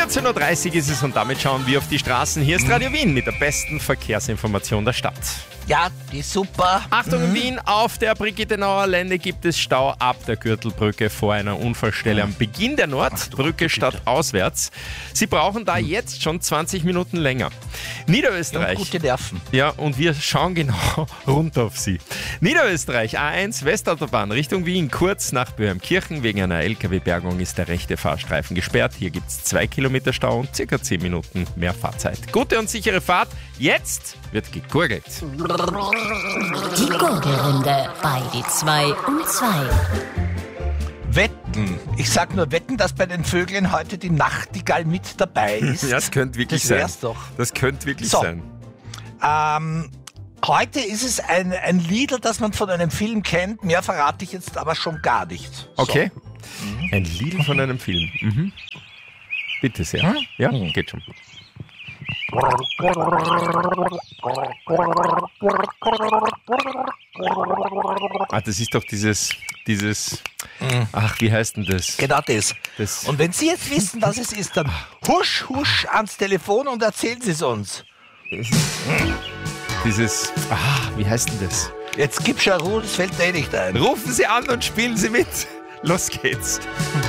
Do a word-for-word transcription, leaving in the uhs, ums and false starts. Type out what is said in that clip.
vierzehn Uhr dreißig ist es und damit schauen wir auf die Straßen. Hier ist Radio Wien mit der besten Verkehrsinformation der Stadt. Ja, die ist super. Achtung, in Wien, auf der Brigittenauer Lände gibt es Stau ab der Gürtelbrücke vor einer Unfallstelle am Beginn der Nordbrücke stadtauswärts. Sie brauchen da jetzt schon zwanzig Minuten länger. Niederösterreich. Ja, gute Nerven. Ja, und wir schauen genau runter auf Sie. Niederösterreich, A eins, Westautobahn Richtung Wien, kurz nach Böhmkirchen. Wegen einer L K W-Bergung ist der rechte Fahrstreifen gesperrt. Hier gibt es zwei Kilometer Stau und circa zehn Minuten mehr Fahrzeit. Gute und sichere Fahrt. Jetzt wird gegurgelt. Die Gurgelrunde bei die zwei um zwei. Wetten. Ich sag nur wetten, dass bei den Vögeln heute die Nachtigall mit dabei ist. Ja, das könnte wirklich das sein. wär's doch. Das könnte wirklich So. sein. Ähm, heute ist es ein, ein Lied, das man von einem Film kennt. Mehr verrate ich jetzt aber schon gar nicht. So. Okay. Ein Lied von einem Film. Mhm. Bitte sehr. Hm? Ja, Hm. geht schon. Ah, das ist doch dieses, dieses, ach, wie heißt denn das? Genau das. Das- Und wenn Sie jetzt wissen, was es ist, dann husch, husch ans Telefon und erzählen Sie es uns. Dieses, ah, wie heißt denn das? Jetzt gib schon Ruhe, das fällt mir eh nicht ein. Rufen Sie an und spielen Sie mit. Los geht's.